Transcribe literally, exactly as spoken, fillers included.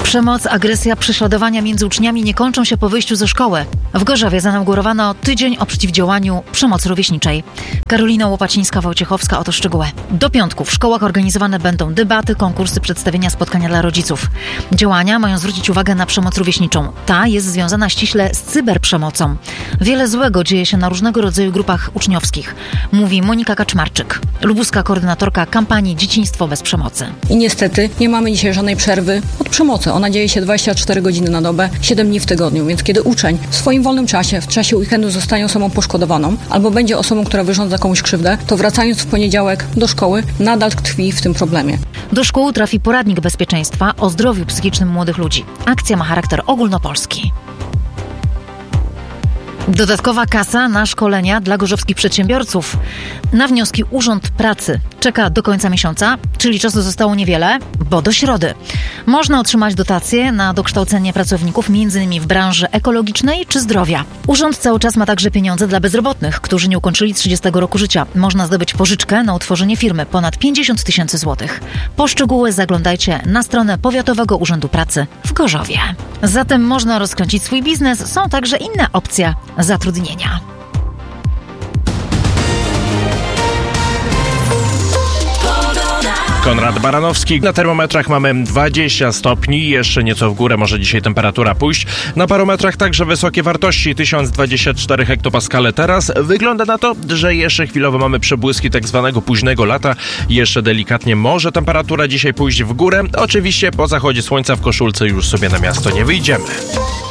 Przemoc, agresja, prześladowania między uczniami nie kończą się po wyjściu ze szkoły. W Gorzowie zainaugurowano tydzień o przeciwdziałaniu przemocy rówieśniczej. Karolina Łopacińska-Wojciechowska, oto szczegóły. Do piątku w szkołach organizowane będą debaty, konkursy, przedstawienia, spotkania dla rodziców. Działania mają zwrócić uwagę na przemoc rówieśniczą. Ta jest związana ściśle z cyberprzemocą. Wiele złego dzieje się na różnego rodzaju grupach uczniowskich, mówi Monika Kaczmarczyk, lubuska koordynatorka kampanii Dzieciństwo bez przemocy. I niestety nie mamy dzisiaj żadnej przerwy od przemocy. Ona dzieje się dwadzieścia cztery godziny na dobę, siedem dni w tygodniu, więc kiedy uczeń w swoim wolnym czasie, w czasie weekendu zostanie osobą poszkodowaną albo będzie osobą, która wyrządza komuś krzywdę, to wracając w poniedziałek do szkoły nadal tkwi w tym problemie. Do szkół trafi poradnik bezpieczeństwa o zdrowiu psychicznym młodych ludzi. Akcja ma charakter ogólnopolski. Dodatkowa kasa na szkolenia dla gorzowskich przedsiębiorców. Na wnioski Urząd Pracy czeka do końca miesiąca, czyli czasu zostało niewiele, bo do środy. Można otrzymać dotacje na dokształcenie pracowników m.in. w branży ekologicznej czy zdrowia. Urząd cały czas ma także pieniądze dla bezrobotnych, którzy nie ukończyli trzydziestego roku życia. Można zdobyć pożyczkę na utworzenie firmy, ponad pięćdziesiąt tysięcy złotych. Po szczegóły zaglądajcie na stronę Powiatowego Urzędu Pracy w Gorzowie. Zatem można rozkręcić swój biznes, są także inne opcje zatrudnienia. Konrad Baranowski. Na termometrach mamy dwadzieścia stopni, jeszcze nieco w górę może dzisiaj temperatura pójść. Na barometrach także wysokie wartości, tysiąc dwadzieścia cztery hektopaskale teraz. Wygląda na to, że jeszcze chwilowo mamy przebłyski tak zwanego późnego lata. Jeszcze delikatnie może temperatura dzisiaj pójść w górę. Oczywiście po zachodzie słońca w koszulce już sobie na miasto nie wyjdziemy.